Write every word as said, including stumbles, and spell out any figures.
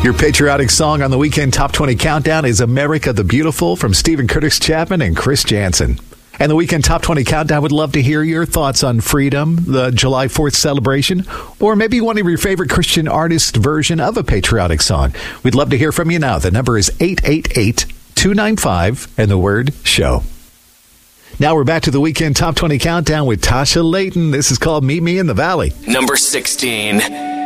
Your patriotic song on the Weekend Top twenty Countdown is America the Beautiful from Stephen Curtis Chapman and Chris Jansen. And the Weekend Top twenty Countdown would love to hear your thoughts on freedom, the July fourth celebration, or maybe one of your favorite Christian artist version of a patriotic song. We'd love to hear from you now. The number is eight eight eight, two nine five and the word show. Now we're back to the Weekend Top twenty Countdown with Tasha Layton. This is called Meet Me in the Valley. Number sixteen.